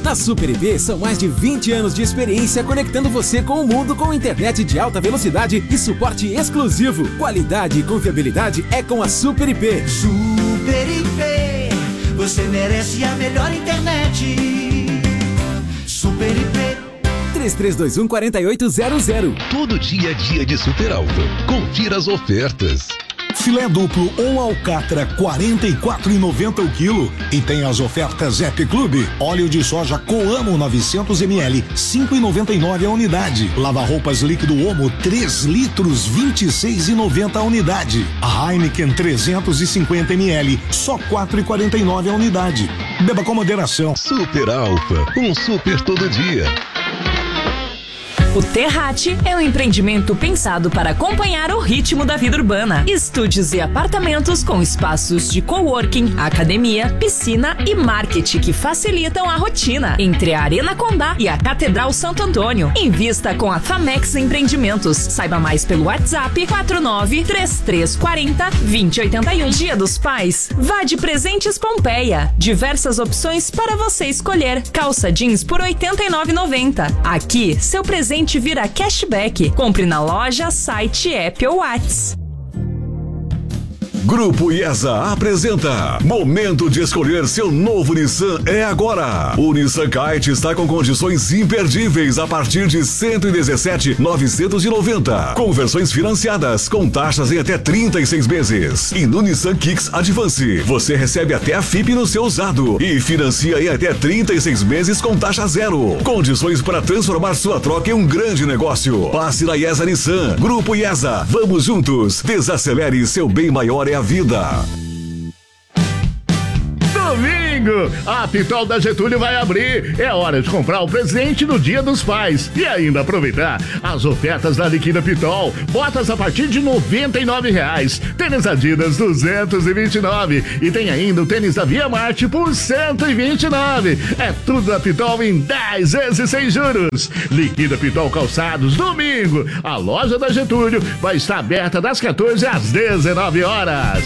Na Super IP são mais de 20 anos de experiência conectando você com o mundo com internet de alta velocidade e suporte exclusivo. Qualidade e confiabilidade é com a Super IP. Super IP, você merece a melhor internet. Super IP 3321-4800. Todo dia é dia de Super Alto. Confira as ofertas. Filé duplo ou alcatra, R$ 44,90 o quilo. E tem as ofertas Happy Club. Óleo de soja Coamo 900 ml, R$ 5,99 a unidade. Lava-roupas líquido Omo, 3 litros, R$ 26,90 a unidade. A Heineken 350 ml, só R$ 4,49 a unidade. Beba com moderação. Super Alfa, um super todo dia. O Terrate é um empreendimento pensado para acompanhar o ritmo da vida urbana. Estúdios e apartamentos com espaços de coworking, academia, piscina e marketing que facilitam a rotina entre a Arena Condá e a Catedral Santo Antônio. Invista com a Famex Empreendimentos. Saiba mais pelo WhatsApp 49-3340-2081. Dia dos Pais, vá de Presentes Pompeia. Diversas opções para você escolher. Calça jeans por R$ 89,90. Aqui, seu presente vira cashback. Compre na loja, site, app ou WhatsApp. Grupo IESA apresenta Momento de escolher seu novo Nissan é agora. O Nissan Kite está com condições imperdíveis a partir de R$ 117.990. Com versões financiadas, com taxas em até 36 meses. E no Nissan Kicks Advance, você recebe até a FIP no seu usado e financia em até 36 meses com taxa zero. Condições para transformar sua troca em um grande negócio. Passe na IESA Nissan. Grupo IESA. Vamos juntos. Desacelere, seu bem maior é a vida. Domingo, a Pitol da Getúlio vai abrir. É hora de comprar o presente no Dia dos Pais e ainda aproveitar as ofertas da Liquida Pitol. Botas a partir de R$ 99,00. Tênis Adidas 229 e tem ainda o tênis da Via Marte por 129. É tudo da Pitol em 10 vezes sem juros. Liquida Pitol Calçados, domingo. A loja da Getúlio vai estar aberta das 14 às 19 horas.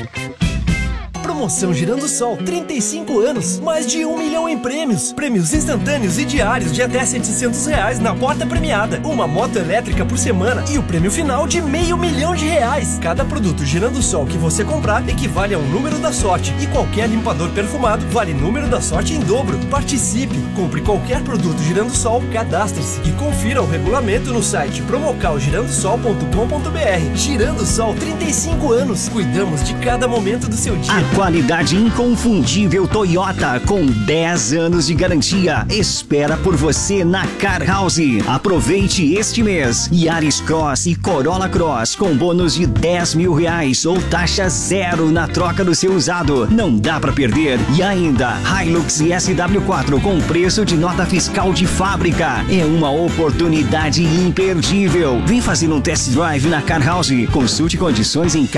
Promoção Girando Sol, 35 anos, mais de 1 milhão em prêmios. Prêmios instantâneos e diários de até R$ 700 na porta premiada. Uma moto elétrica por semana e o prêmio final de R$500 mil. Cada produto Girando Sol que você comprar equivale a um número da sorte. E qualquer limpador perfumado vale número da sorte em dobro. Participe, compre qualquer produto Girando Sol, cadastre-se e confira o regulamento no site promocalgirandosol.com.br. Girando Sol, 35 anos. Cuidamos de cada momento do seu dia. Qualidade inconfundível Toyota com 10 anos de garantia. Espera por você na Car House. Aproveite este mês. Yaris Cross e Corolla Cross com bônus de R$10 mil ou taxa zero na troca do seu usado. Não dá pra perder. E ainda Hilux e SW4 com preço de nota fiscal de fábrica. É uma oportunidade imperdível. Vem fazer um test drive na Car House. Consulte condições em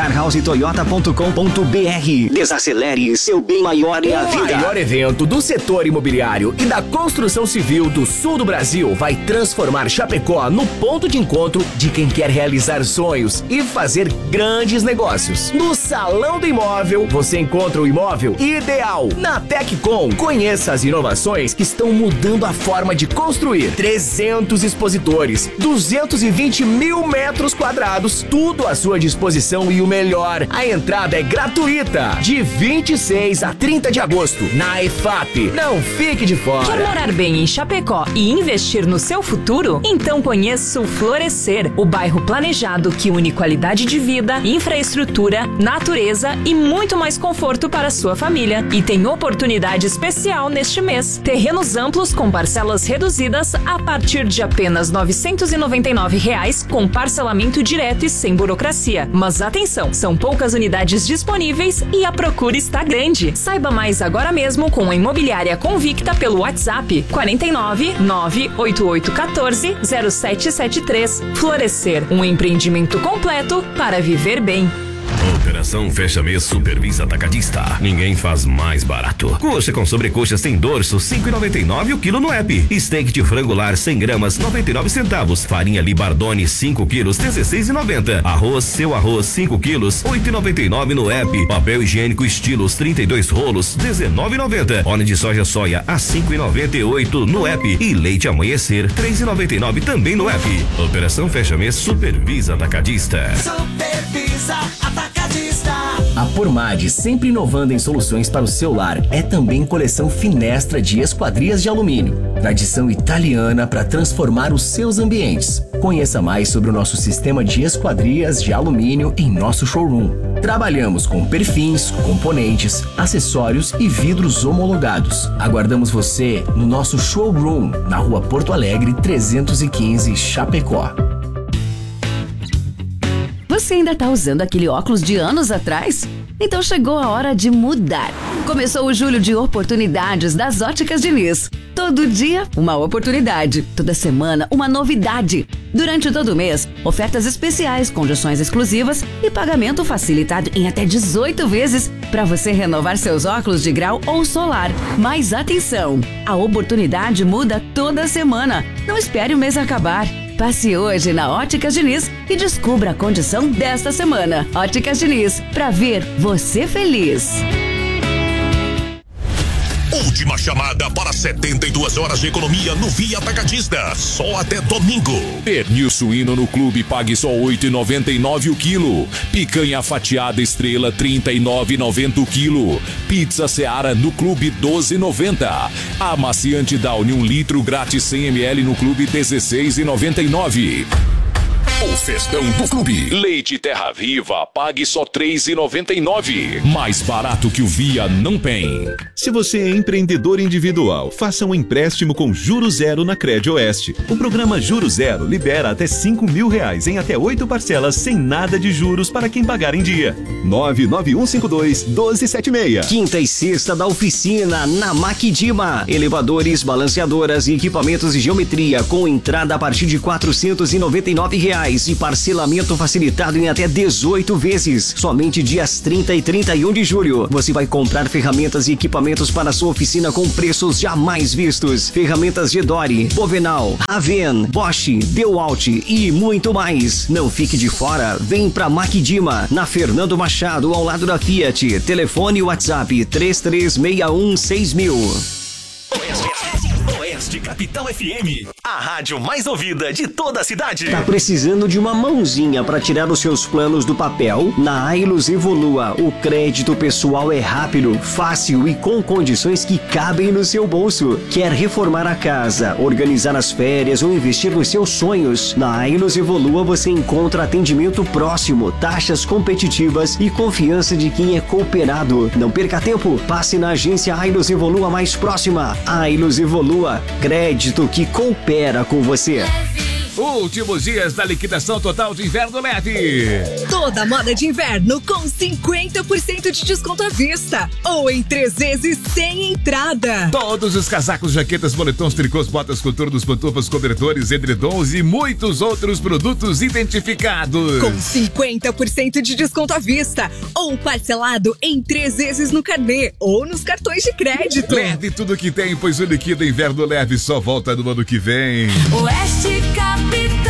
carhousetoyota.com.br. Desacelere, seu bem maior é a vida. O maior evento do setor imobiliário e da construção civil do sul do Brasil vai transformar Chapecó no ponto de encontro de quem quer realizar sonhos e fazer grandes negócios. No Salão do Imóvel, você encontra o imóvel ideal. Na Teccom, conheça as inovações que estão mudando a forma de construir. 300 expositores, 220 mil metros quadrados, tudo à sua disposição e o melhor, a entrada é gratuita. De 26 a 30 de agosto, na EFAP. Não fique de fora. Quer morar bem em Chapecó e investir no seu futuro? Então conheça o Florescer, o bairro planejado que une qualidade de vida, infraestrutura, natureza e muito mais conforto para a sua família. E tem oportunidade especial neste mês. Terrenos amplos com parcelas reduzidas a partir de apenas R$ 999 com parcelamento direto e sem burocracia. Mas atenção, são poucas unidades disponíveis e a procura está grande. Saiba mais agora mesmo com a Imobiliária Convicta pelo WhatsApp 49-98814-0773. Florescer, um empreendimento completo para viver bem. Operação Fecha Mês Supervisa Atacadista. Ninguém faz mais barato. Coxa com sobrecoxas sem dorso, 5,99 o quilo no app. Steak de frango lar 100 gramas, 99 centavos. Farinha Libardone 5 quilos, 16,90. Arroz, seu arroz 5 quilos, 8,99 no app. Papel higiênico Estilos 32 rolos, 19,90. Óleo de soja a 5,98 no app. E leite Amanhecer 3,99 também no app. Operação Fecha Mês Supervisa Atacadista. Supervisa Atacadista. A Pormad, sempre inovando em soluções para o seu lar, é também coleção Finestra de esquadrias de alumínio. Tradição italiana para transformar os seus ambientes. Conheça mais sobre o nosso sistema de esquadrias de alumínio em nosso showroom. Trabalhamos com perfis, componentes, acessórios e vidros homologados. Aguardamos você no nosso showroom, na Rua Porto Alegre, 315, Chapecó. Você ainda tá usando aquele óculos de anos atrás? Então chegou a hora de mudar. Começou o julho de oportunidades das Óticas Diniz. Todo dia, uma oportunidade. Toda semana, uma novidade. Durante todo o mês, ofertas especiais, condições exclusivas e pagamento facilitado em até 18 vezes para você renovar seus óculos de grau ou solar. Mas atenção, a oportunidade muda toda semana. Não espere o mês acabar. Passe hoje na Óticas Diniz e descubra a condição desta semana. Óticas Diniz, pra ver você feliz. Última chamada para 72 horas de economia no Via Atacadista. Só até domingo. Pernil suíno no clube, pague só 8,99 o quilo. Picanha fatiada estrela, 39,90 o quilo. Pizza Seara no clube, 12,90. Amaciante Downy 1 litro grátis 100 ml no clube, 16,99. O festão do clube. Leite Terra Viva, pague só 3,99. Mais barato que o Via não tem. Se você é empreendedor individual, faça um empréstimo com juros zero na Crédito Oeste. O programa Juros Zero libera até R$5.000 em até 8 parcelas sem nada de juros para quem pagar em dia. 99152-1276. Quinta e sexta da oficina na Maquidima. Elevadores, balanceadoras e equipamentos de geometria com entrada a partir de R$499 e parcelamento facilitado em até 18 vezes. Somente dias 30 e 31 de julho. Você vai comprar ferramentas e equipamentos para sua oficina com preços jamais vistos. Ferramentas Gedore, Bovenal, Aven, Bosch, Dewalt e muito mais. Não fique de fora. Vem pra Maquidima, na Fernando Machado, ao lado da Fiat. Telefone WhatsApp 33616000. Oeste Capital FM, a rádio mais ouvida de toda a cidade. Tá precisando de uma mãozinha para tirar os seus planos do papel? Na Ailos Evolua, o crédito pessoal é rápido, fácil e com condições que cabem no seu bolso. Quer reformar a casa, organizar as férias ou investir nos seus sonhos? Na Ailos Evolua você encontra atendimento próximo, taxas competitivas e confiança de quem é cooperado. Não perca tempo, passe na agência Ailos Evolua mais próxima. Ailos Evolua, crédito que coopera com você. Últimos dias da liquidação total de inverno leve. Toda moda de inverno com 50% de desconto à vista ou em 3 vezes sem entrada. Todos os casacos, jaquetas, moletons, tricôs, botas, coturnos, pantufas, cobertores, edredons e muitos outros produtos identificados. Com 50% de desconto à vista ou parcelado em 3 vezes no carnê ou nos cartões de crédito. Leve tudo que tem, pois o Liquida Inverno Leve só volta no ano que vem. Oeste Capital,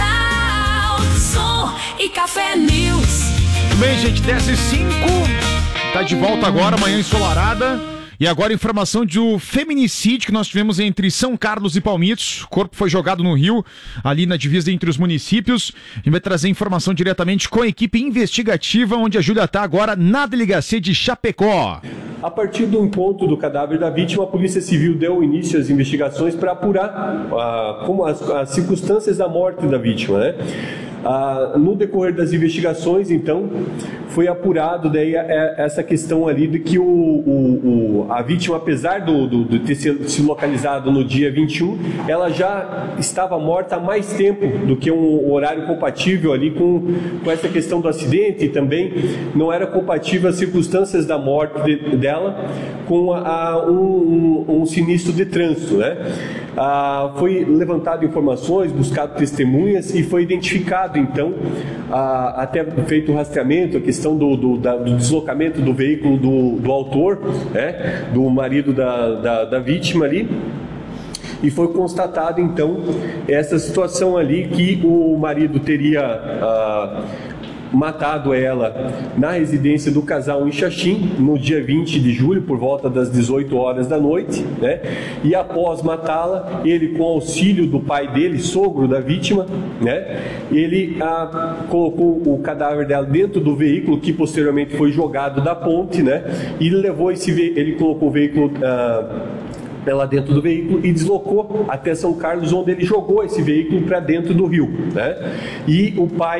som e Café News. Bem, gente, 10h05, tá de volta agora, manhã ensolarada. E agora informação de um feminicídio que nós tivemos entre São Carlos e Palmitos. O corpo foi jogado no rio, ali na divisa entre os municípios. A gente vai trazer informação diretamente com a equipe investigativa, onde a Júlia está agora na delegacia de Chapecó. A partir do encontro do cadáver da vítima, a Polícia Civil deu início às investigações para apurar como as circunstâncias da morte da vítima, né? No decorrer das investigações, então, foi apurado daí essa questão ali de que a vítima, apesar de ter sido localizado no dia 21, ela já estava morta há mais tempo do que um horário compatível ali com essa questão do acidente, e também não era compatível as circunstâncias da morte dela com um sinistro de trânsito, né? Foi levantado informações, buscado testemunhas e foi identificado chegado então, até feito o rastreamento, a questão do deslocamento do veículo do autor, né, do marido da vítima ali, e foi constatado então essa situação ali, que o marido teria matado ela na residência do casal em Xaxim, no dia 20 de julho, por volta das 18 horas da noite, né? E após matá-la, ele, com auxílio do pai dele, sogro da vítima, né? Ele colocou o cadáver dela dentro do veículo, que posteriormente foi jogado da ponte, né? E levou ele colocou o veículo ela dentro do veículo e deslocou até São Carlos, onde ele jogou esse veículo para dentro do rio, né? E o pai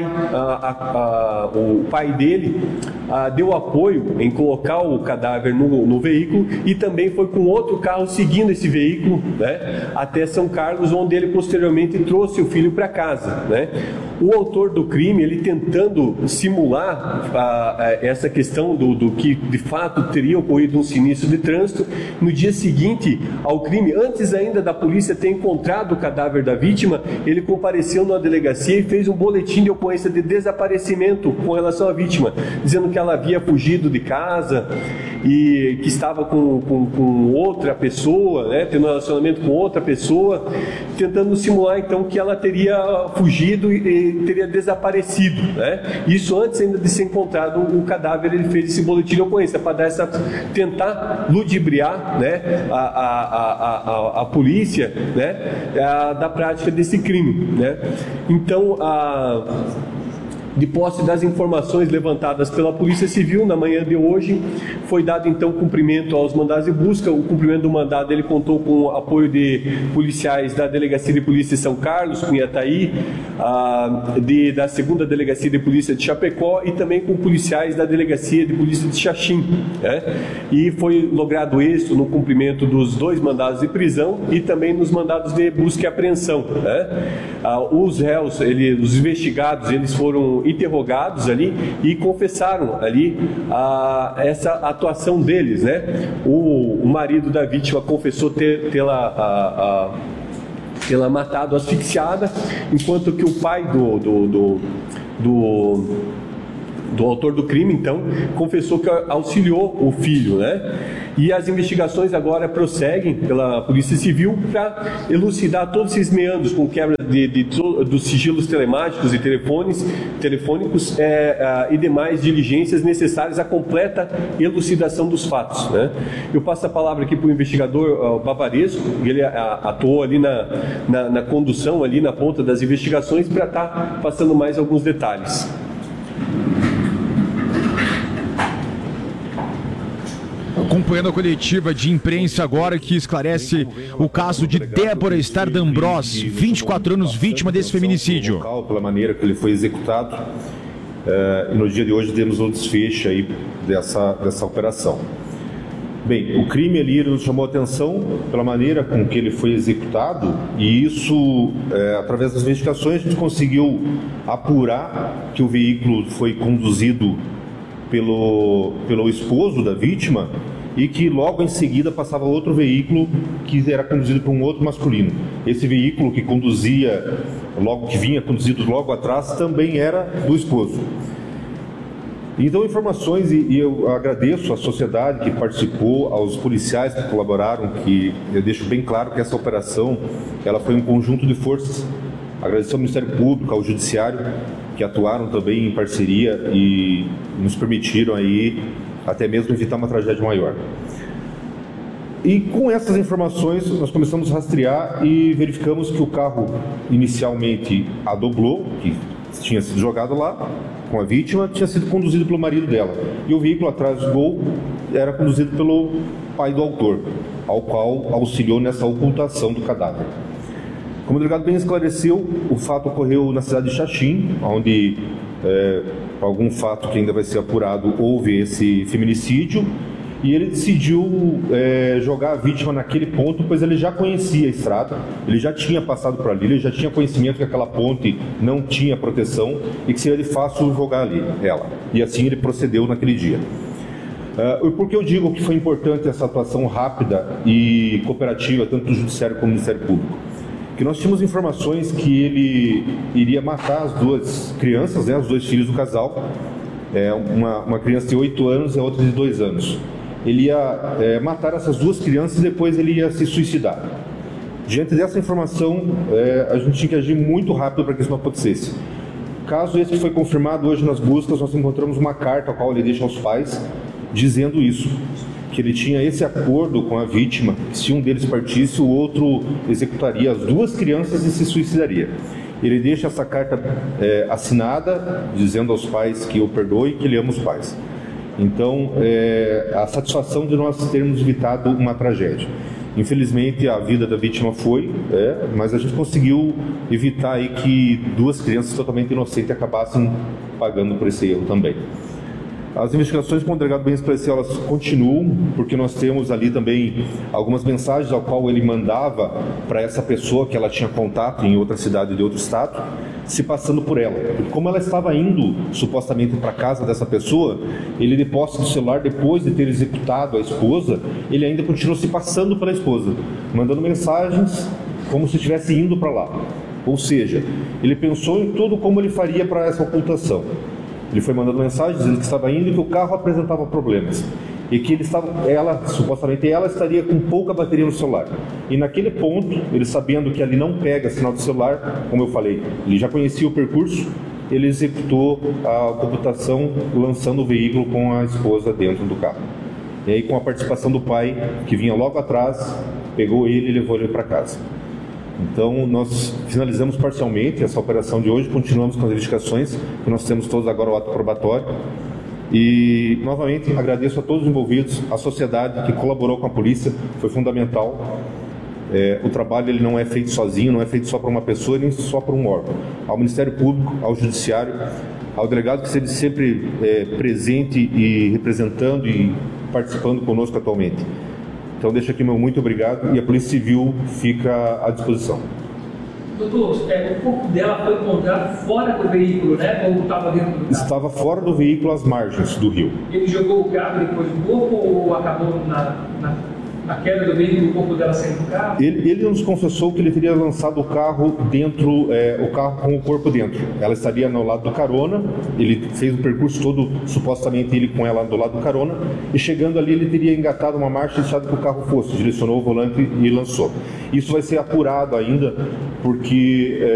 dele deu apoio em colocar o cadáver no veículo, e também foi com outro carro seguindo esse veículo, né, até São Carlos, onde ele posteriormente trouxe o filho para casa, né? O autor do crime, ele tentando simular essa questão do que de fato teria ocorrido um sinistro de trânsito, no dia seguinte ao crime, antes ainda da polícia ter encontrado o cadáver da vítima, ele compareceu na delegacia e fez um boletim de ocorrência de desaparecimento com relação à vítima, dizendo que ela havia fugido de casa e que estava com outra pessoa, né, tendo um relacionamento com outra pessoa, tentando simular então que ela teria fugido e teria desaparecido, né? Isso antes ainda de ser encontrado o cadáver, ele fez esse boletim de ocorrência para tentar ludibriar, né, a polícia, né, da prática desse crime, né? Então, de posse das informações levantadas pela Polícia Civil, na manhã de hoje, foi dado então cumprimento aos mandados de busca. O cumprimento do mandado, ele contou com o apoio de policiais da Delegacia de Polícia de São Carlos, Cunhataí, da 2ª Delegacia de Polícia de Chapecó, e também com policiais da Delegacia de Polícia de Xaxim, né? E foi logrado êxito no cumprimento dos 2 mandados de prisão e também nos mandados de busca e apreensão, né? Os réus, os investigados, eles foram interrogados ali e confessaram ali essa atuação deles, né? O marido da vítima confessou tê-la matado asfixiada, enquanto que o pai do autor do crime, então, confessou que auxiliou o filho, né? E as investigações agora prosseguem pela Polícia Civil para elucidar todos esses meandros, com quebra dos sigilos telemáticos e telefônicos e demais diligências necessárias à completa elucidação dos fatos, né? Eu passo a palavra aqui para o investigador Bavaresco, ele atuou ali na condução, ali na ponta das investigações, para estar passando mais alguns detalhes. Acompanhando a coletiva de imprensa agora, que esclarece o caso de Débora Esther D'Ambros, 24 anos, vítima desse feminicídio. Pela maneira que ele foi executado, e no dia de hoje temos um desfecho aí dessa operação. Bem, o crime ali nos chamou a atenção pela maneira com que ele foi executado, e isso, através das investigações, a gente conseguiu apurar que o veículo foi conduzido pelo esposo da vítima, e que logo em seguida passava outro veículo que era conduzido por um outro masculino. Esse veículo que vinha conduzido logo atrás, também era do esposo. Então, informações, e eu agradeço à sociedade que participou, aos policiais que colaboraram, que eu deixo bem claro que essa operação, ela foi um conjunto de forças. Agradeço ao Ministério Público, ao Judiciário, que atuaram também em parceria e nos permitiram aí até mesmo evitar uma tragédia maior. E com essas informações nós começamos a rastrear e verificamos que o carro inicialmente a Doblô, que tinha sido jogado lá com a vítima, tinha sido conduzido pelo marido dela. E o veículo atrás do Gol era conduzido pelo pai do autor, ao qual auxiliou nessa ocultação do cadáver. Como o delegado bem esclareceu, o fato ocorreu na cidade de Xaxim, onde, por algum fato que ainda vai ser apurado, houve esse feminicídio, e ele decidiu jogar a vítima naquele ponto, pois ele já conhecia a estrada, ele já tinha passado por ali, ele já tinha conhecimento que aquela ponte não tinha proteção e que seria de fácil jogar ali ela. E assim ele procedeu naquele dia. Por que eu digo que foi importante essa atuação rápida e cooperativa, tanto do Judiciário como do Ministério Público? que nós tínhamos informações que ele iria matar as duas crianças, né, os dois filhos do casal, uma criança de 8 anos e a outra de 2 anos. Ele ia matar essas duas crianças e depois ele ia se suicidar. Diante dessa informação, a gente tinha que agir muito rápido para que isso não acontecesse. Caso esse foi confirmado hoje nas buscas, nós encontramos uma carta a qual ele deixa aos pais dizendo isso, que ele tinha esse acordo com a vítima, que se um deles partisse, o outro executaria as duas crianças e se suicidaria. Ele deixa essa carta assinada, dizendo aos pais que o perdoe e que ele ama os pais. Então, a satisfação de nós termos evitado uma tragédia. Infelizmente, a vida da vítima foi, mas a gente conseguiu evitar aí que duas crianças totalmente inocentes acabassem pagando por esse erro também. As investigações, como o delegado bem esclareceu, elas continuam, porque nós temos ali também algumas mensagens ao qual ele mandava para essa pessoa que ela tinha contato em outra cidade de outro estado, se passando por ela. Porque como ela estava indo supostamente para a casa dessa pessoa, ele de posse do celular, depois de ter executado a esposa, ele ainda continuou se passando pela esposa, mandando mensagens como se estivesse indo para lá. Ou seja, ele pensou em tudo como ele faria para essa ocultação. Ele foi mandando mensagem dizendo que estava indo e que o carro apresentava problemas. E que supostamente ela estaria com pouca bateria no celular. E naquele ponto, ele sabendo que ali não pega sinal de celular, como eu falei, ele já conhecia o percurso, ele executou a computação lançando o veículo com a esposa dentro do carro. E aí, com a participação do pai, que vinha logo atrás, pegou ele e levou ele para casa. Então, nós finalizamos parcialmente essa operação de hoje, continuamos com as investigações, que nós temos todos agora o ato probatório. E, novamente, agradeço a todos os envolvidos, a sociedade que colaborou com a polícia, foi fundamental. O trabalho ele não é feito sozinho, não é feito só para uma pessoa, nem só para um órgão. Ao Ministério Público, ao Judiciário, ao delegado que esteve sempre presente e representando e participando conosco atualmente. Então, deixo aqui meu muito obrigado e a Polícia Civil fica à disposição. Doutor, o corpo dela foi encontrado fora do veículo, né? Ou estava dentro do carro? Estava fora do veículo, às margens do rio. Ele jogou o carro depois do corpo ou acabou na queda do veículo, o corpo dela saindo do carro? Ele nos confessou que ele teria lançado o carro dentro, o carro com o corpo dentro. Ela estaria no lado do carona, ele fez o percurso todo, supostamente ele com ela do lado do carona, e chegando ali ele teria engatado uma marcha e deixado que o carro fosse, direcionou o volante e lançou. Isso vai ser apurado ainda, porque